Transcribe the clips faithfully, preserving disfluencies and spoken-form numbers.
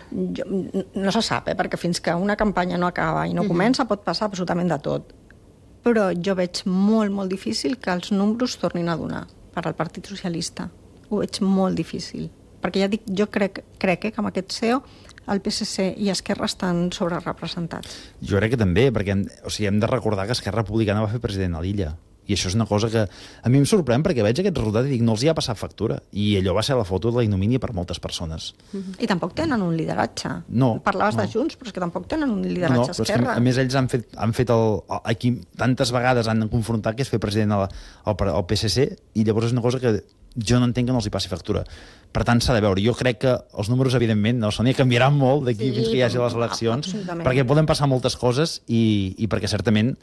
Jo, no se sap, eh? Perquè fins que una campanya no acaba i no comença pot passar absolutament de tot. Però jo veig molt, molt difícil que els números tornin a donar per al Partit Socialista. Ho veig molt difícil. Perquè ja dic, jo crec, crec eh, que amb aquest C E O el P S C i Esquerra estan sobrerepresentats. Jo crec que també, perquè hem, o sigui, hem de recordar que Esquerra Republicana va fer president a l'illa. I això és una cosa que a mi em sorprèn perquè veig aquest resultat i dic, no els hi ha passat factura. I allò va ser la foto de la ignomínia per moltes persones. Mm-hmm. I tampoc tenen un lideratge. No. Parlaves no. de Junts, però és que tampoc tenen un lideratge no, Esquerra. Que, a més, ells han fet, han fet el, el, aquí tantes vegades han confrontat que és fer president al, al, al P S C i llavors és una cosa que jo no entenc que no els hi passi factura. Per tant, s'ha de veure. Jo crec que els números, evidentment, no se n'hi canviaran molt d'aquí sí, fins que hi hagi les eleccions, perquè poden passar moltes coses i, i perquè certament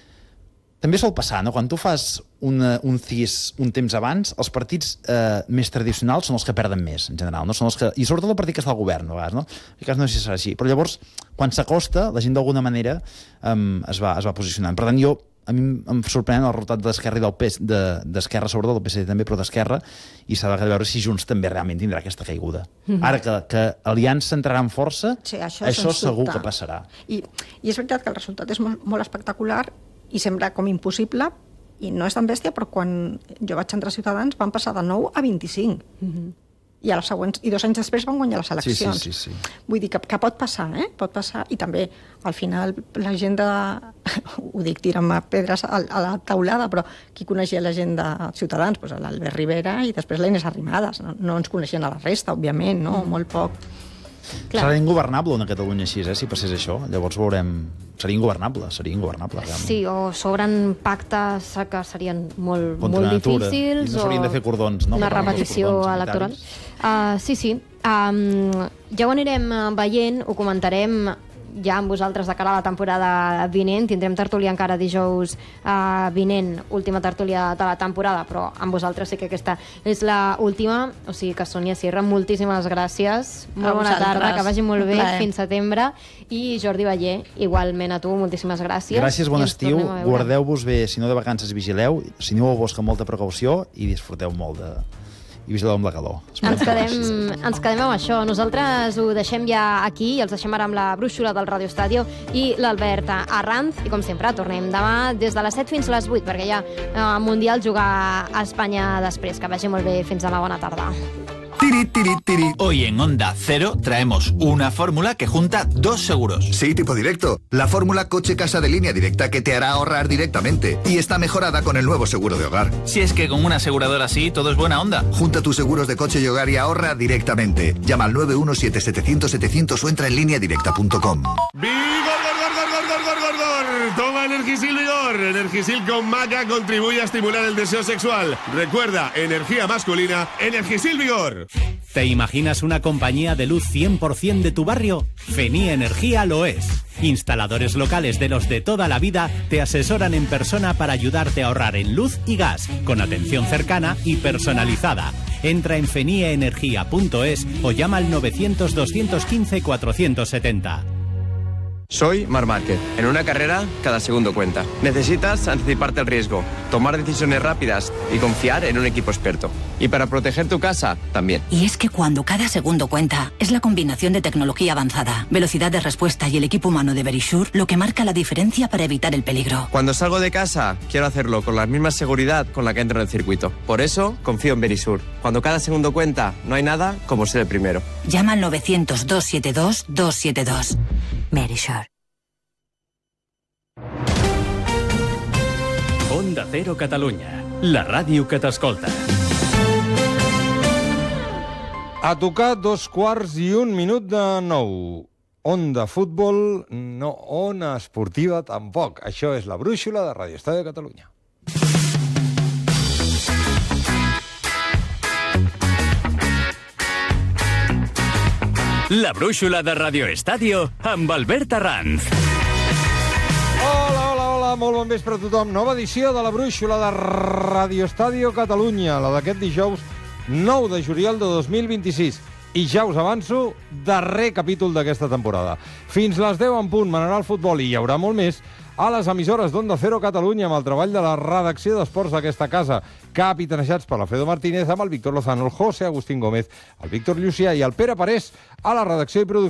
també sol passar, no? Quan tu fas una, un C I S un temps abans, els partits eh, més tradicionals són els que perden més, en general, no? Són els que, i sobretot el partit que està al govern, a vegades, no? En cas no sé si serà així. Però llavors, quan s'acosta, la gent d'alguna manera um, es, va, es va posicionant. Per tant, jo, a mi em sorprèn el resultat d'Esquerra i del P S, d'Esquerra, sobretot del P S D també, però d'Esquerra, i s'ha de veure si Junts també realment tindrà aquesta caiguda. Mm-hmm. Ara que, que Aliança entrarà en força, sí, això, això segur que passarà. I, I és veritat que el resultat és molt, molt espectacular i sembla com impossible, i no és tan bèstia, però quan jo vaig entrar a Ciutadans van passar de nou a vint-i-cinc. Mm-hmm. I, a les següents, I dos anys després van guanyar les eleccions. Sí, sí, sí, sí. Vull dir que, que pot passar, eh? Pot passar. I també, al final, la gent de... ho dic, tira'm pedres a, a la taulada, però qui coneixia la gent de Ciutadans? Pues l'Albert Rivera i després la Inés Arrimadas. No, no ens coneixien a la resta, òbviament, no? Mm. Molt poc. Clar. Serà ingovernable una Catalunya així, eh, si passés això. Llavors veurem... Seria ingovernable, seria ingovernable, realment. Sí, o s'obren pactes que serien molt, contra molt natura. difícils. I no s'haurien de fer cordons, no? Una repetició electoral. Uh, sí, sí. Um, ja ho anirem veient, ho comentarem ja amb vosaltres de cara a la temporada vinent. Tindrem tertúlia encara dijous uh, vinent, última tertúlia de la temporada, però amb vosaltres sí que aquesta és la última. O sigui que, Sònia Sierra, moltíssimes gràcies. Molt bona tarda, que vagi molt bé fins setembre. I Jordi Ballé, igualment a tu, moltíssimes gràcies. Gràcies, bon estiu. Guardeu-vos bé, si no de vacances vigileu, si aneu al bosc amb molta precaució i disfruteu molt de... i vigileu amb la calor. Ens quedem, ens quedem amb això. Nosaltres ho deixem ja aquí i els deixem ara amb la brúixola del Radio Estadio i l'Albert Arranz. I com sempre, tornem demà des de les set fins a les vuit, perquè hi ha eh, Mundial jugar a Espanya després. Que vagi molt bé. Fins demà. Bona tarda. Tiri, tiri, tiri. Hoy en Onda Cero traemos una fórmula que junta dos seguros. Sí, tipo directo. La fórmula coche-casa de línea directa que te hará ahorrar directamente. Y está mejorada con el nuevo seguro de hogar. Si es que con una aseguradora así todo es buena onda. Junta tus seguros de coche y hogar y ahorra directamente. Llama al nueve uno siete siete cero cero setecientos o entra en línea directa punto com. ¡Vigor, gor, gor, gor, gor, gor, gor, gor! Toma Energisil Vigor. Energisil con maca contribuye a estimular el deseo sexual. Recuerda, energía masculina, Energisil Vigor. ¿Te imaginas una compañía de luz cien por ciento de tu barrio? Feni Energía lo es. Instaladores locales de los de toda la vida te asesoran en persona para ayudarte a ahorrar en luz y gas, con atención cercana y personalizada. Entra en fenieenergia punto es o llama al novecientos, doscientos quince, cuatrocientos setenta. Soy Marc Márquez. En una carrera, cada segundo cuenta. Necesitas anticiparte al riesgo, tomar decisiones rápidas y confiar en un equipo experto. Y para proteger tu casa, también. Y es que cuando cada segundo cuenta, es la combinación de tecnología avanzada, velocidad de respuesta y el equipo humano de Verisure lo que marca la diferencia para evitar el peligro. Cuando salgo de casa, quiero hacerlo con la misma seguridad con la que entro en el circuito. Por eso, confío en Verisure. Cuando cada segundo cuenta, no hay nada como ser el primero. Llama al novecientos, doscientos setenta y dos, doscientos setenta y dos. Verisure. Onda Cero Catalunya, la ràdio que t'escolta. A tocar dos quarts i un minut de nou. Onda Futbol, no Ona Esportiva tampoc. Això és la brúixola de Radio Estadio de Catalunya. La brúixola de Radio Estadio amb Albert Arranz. Hola, hola, hola, molt bon vespre a tothom. Nova edició de la brúixola de Radio Estadio Catalunya, la d'aquest dijous nou de juliol de dos mil vint-i-sis. I ja us avanço, darrer capítol d'aquesta temporada. Fins les deu en punt manarà el futbol i hi haurà molt més a les emissores d'Onda Cero Catalunya amb el treball de la redacció d'esports d'aquesta casa, capitanejats per l'Alfredo Martínez, amb el Víctor Lozano, el José Agustín Gómez, el Víctor Llucià i el Pere Parés a la redacció i producció.